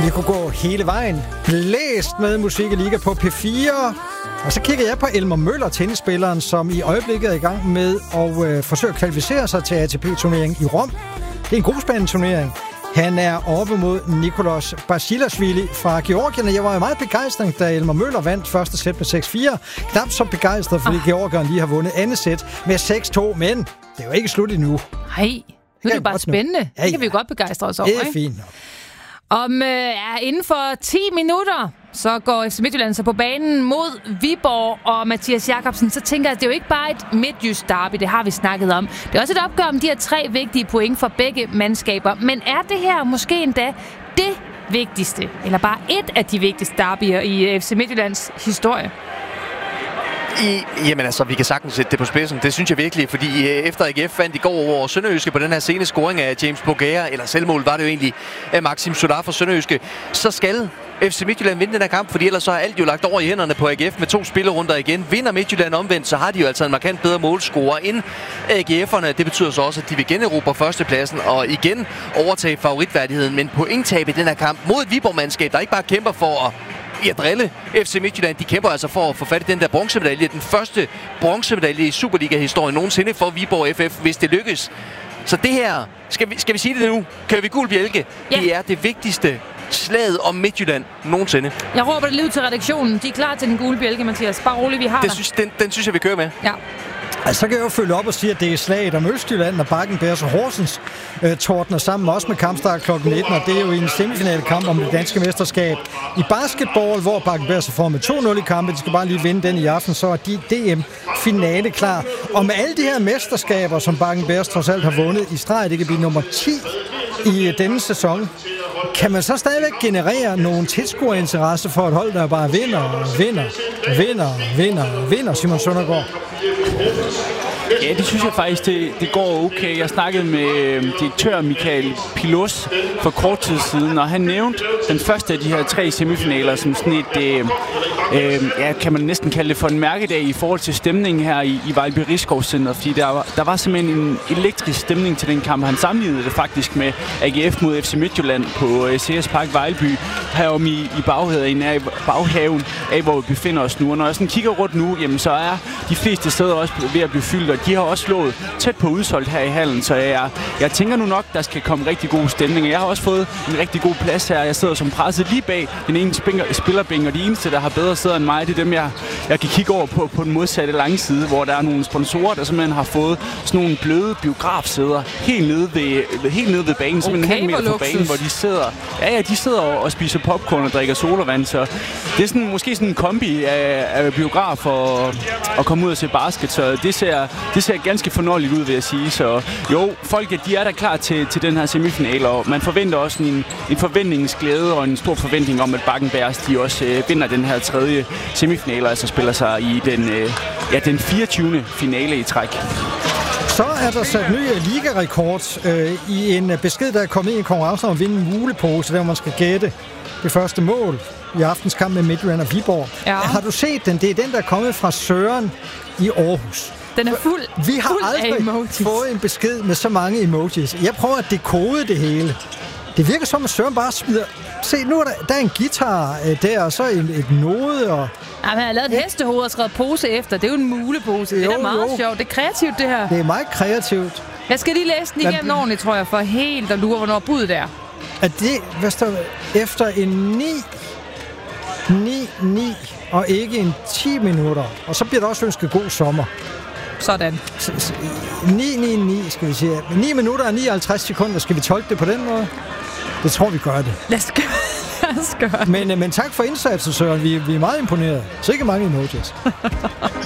Vi kunne gå hele vejen. Blæst med Musik i Liga på P4. Og så kigger jeg på Elmer Møller, tennisspilleren, som i øjeblikket er i gang med at forsøge at kvalificere sig til ATP-turneringen i Rom. Det er en gruppespandturnering. Han er oppe mod Nicolas Basilashvili fra Georgien, og jeg var meget begejstret, da Elmer Møller vandt første sæt med 6-4. Knap så begejstret, fordi Georgien lige har vundet andet sæt med 6-2, men det er jo ikke slut endnu. Nej, nu er det bare spændende. Ja. Det kan vi godt begejstre os over. Det er fint nok. Inden for 10 minutter, så går FC Midtjylland så på banen mod Viborg og Mathias Jakobsen. Så tænker jeg, at det er jo ikke bare et midtjysk derby, det har vi snakket om. Det er også et opgør om de her 3 vigtige point for begge mandskaber. Men er det her måske endda det vigtigste, eller bare et af de vigtigste derbyer i FC Midtjyllands historie? Jamen altså, vi kan sagtens sætte det på spidsen. Det synes jeg virkelig, fordi efter AGF vandt i går over Sønderjyske på den her sene scoring af James Bogaer, eller selvmål var det jo egentlig af Maxim Sudar fra Sønderjyske, så skal FC Midtjylland vinde den her kamp, fordi ellers så er alt jo lagt over i hænderne på AGF med 2 spillerunder igen. Vinder Midtjylland omvendt, så har de jo altså en markant bedre målscorer end AGF'erne. Det betyder så også, at de vil generobre førstepladsen og igen overtage favoritværdigheden. Men pointtab i den her kamp mod et Viborg-mandskab, der ikke bare kæmper for at drille FC Midtjylland. De kæmper altså for at få fat i den der bronzemedalje. Den første bronzemedalje i Superliga-historien nogensinde for Viborg FF, hvis det lykkes. Så det her, skal vi sige det nu? Kan vi gul bjælke? Ja. Det er det vigtigste slaget om Midtjylland nogensinde. Jeg råber det lige ud til redaktionen. De er klar til den gule bjælke, Mathias. Bare roligt, vi har den synes jeg, vi kører med. Ja. Altså, så kan jeg jo følge op og sige, at det er slaget om Østjylland, og Bakken Bears og Horsens tordner sammen også med kampstart kl. 19, og det er jo en semifinale kamp om det danske mesterskab i basketball, hvor Bakken Bears er med 2-0 i kampen. De skal bare lige vinde den i aften, så er de DM-finale klar. Og med alle de her mesterskaber, som Bakken Bears trods alt har vundet i streg, det kan blive nummer 10 i denne sæson. Kan man så stadigvæk generere nogle tilskuerinteresse for et hold, der bare vinder, Simon Søndergaard? Ja, det synes jeg faktisk, det går okay. Jeg snakkede med direktør Michael Pilos for kort tid siden, og han nævnte den første af de her 3 semifinaler som sådan et, kan man næsten kalde det for en mærkedag i forhold til stemningen her i Vejlby Risskov-centret, fordi der var simpelthen en elektrisk stemning til den kamp. Han sammenlignede det faktisk med AGF mod FC Midtjylland på CS Park Vejlby, herom i baghaven af, hvor vi befinder os nu. Og når jeg sådan kigger rundt nu, jamen, så er de fleste steder også ved at blive fyldt, og de har også slået tæt på udsolgt her i hallen, så jeg tænker nu nok, der skal komme rigtig god stemning. Jeg har også fået en rigtig god plads her. Jeg sidder som presset lige bag den ene spillerbænk, og de eneste, der har bedre sæder end mig, det er dem, jeg kan kigge over på den modsatte lange side, hvor der er nogle sponsorer, der simpelthen har fået sådan nogle bløde biografsæder helt nede ved banen, simpelthen helt mere på banen, hvor de sidder. Ja, de sidder og spiser popcorn og drikker sodavand, så det er sådan, måske sådan en kombi af biograf og komme ud og se basket, så det ser ganske fornøjeligt ud, vil jeg sige. Så jo, folk de er da klar til den her semifinal, og man forventer også en forventningsglæde og en stor forventning om, at Bakken Bears de også vinder den her 3. semifinal, og altså spiller sig i den 24. finale i træk. Så er der sat ny ligarekord i en besked, der er kommet i en konkurrence om at vinde en mulepose, der man skal gætte det første mål i aftens kamp med Midtjylland og Viborg. Ja. Har du set den? Det er den, der er kommet fra Søren i Aarhus. Den er fuld. Vi har aldrig fået en besked med så mange emojis. Jeg prøver at dekode det hele. Det virker som, at Søren bare smider... Se, nu er der er en guitar der, og så et node, og... Ja, han har lavet et hestehoved og skrevet pose efter. Det er jo en mulepose. Det er meget sjovt. Det er kreativt, det her. Det er meget kreativt. Jeg skal lige læse den igennem ordentligt, tror jeg, for helt at lure, hvornår budet er. Er det, hvad står efter en 9 og ikke en 10 minutter, og så bliver der også ønsket god sommer. Sådan. 9 skal vi sige. 9 minutter og 59 sekunder. Skal vi tolke det på den måde? Det tror vi gør det. Lad os gøre det. Men tak for indsatsen, Søren. Vi er meget imponeret. Så ikke mange emojis.